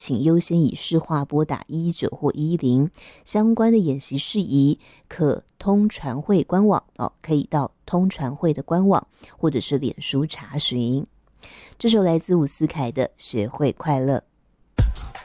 请优先以市话拨打119或110，相关的演习事宜可通传会官网可以到通传会的官网或者是脸书查询。这首来自伍思凯的《学会快乐》。